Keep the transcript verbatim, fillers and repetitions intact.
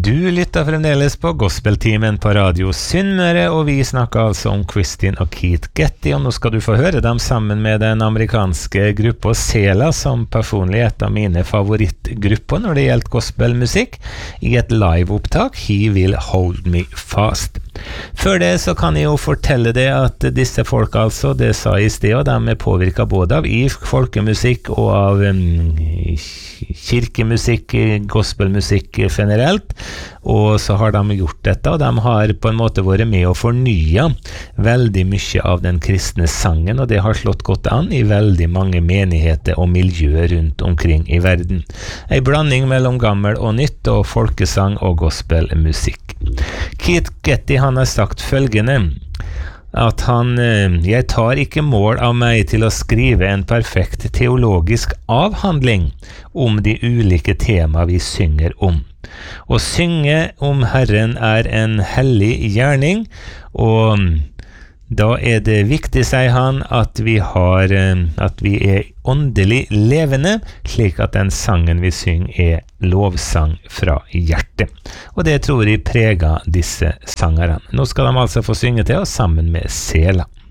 Du lytter fremdeles på Gospeltimen på Radio Sunnmøre, og vi snakker altså om Kristin og Keith Getty, og nå skal du få høre dem sammen med den amerikanske gruppa Sela, som personlig er et av mine favorittgrupper når det gjelder gospelmusikk, i et liveopptak, He Will Hold Me Fast. Før det så kan jeg jo fortelle det at disse folk altså, det sa jeg i sted, og de er påvirket både av irsk folkemusikk og av um, kirkemusikk, gospelmusikk generelt, og så har de gjort dette, og de har på en måte vært med å fornye veldig mye av den kristne sangen, og det har slått godt an i veldig mange menigheter og miljøer rundt omkring i verden. En blanding mellom gammel og nytt, og folkesang og gospelmusikk. Keith Getty han har sagt følgende, at han, jeg tar ikke mål av meg til å skrive en perfekt teologisk avhandling om de ulike tema vi synger om. Å synge om Herren er en hellig gjerning, og da er det viktig, sier han, at vi, har, at vi er åndelig levende, slik at den sangen vi synger er lovsang fra hjertet. Og det tror jeg preger disse sangerne. Nå skal de altså få synge til oss sammen med Sela.